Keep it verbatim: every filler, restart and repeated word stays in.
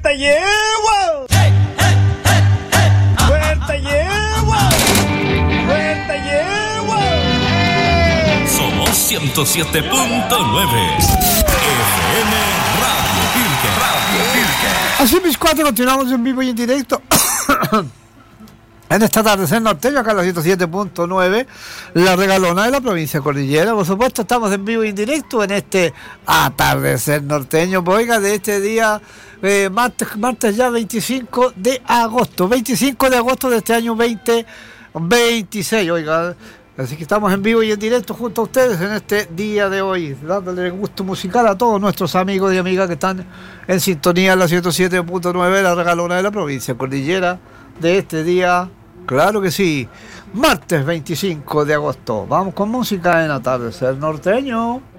¡Fuerte llevo! ¡Fuerte llevo! ¡Fuerte llevo! Somos ciento siete punto nueve F M Radio Pirque. Radio Pirque. Así mis cuatro, continuamos en vivo y en directo. En esta tarde norteño, acá en la ciento siete punto nueve, la regalona de la provincia de Cordillera. Por supuesto, estamos en vivo y en directo en este atardecer norteño. Pues, oiga, de este día, eh, martes, martes ya veinticinco de agosto. veinticinco de agosto de este año veinte veintiséis, oiga. Así que estamos en vivo y en directo junto a ustedes en este día de hoy, dándole gusto musical a todos nuestros amigos y amigas que están en sintonía en la ciento siete punto nueve, la regalona de la provincia de Cordillera, de este día. Claro que sí, martes veinticinco de agosto. Vamos con música en atardecer norteño.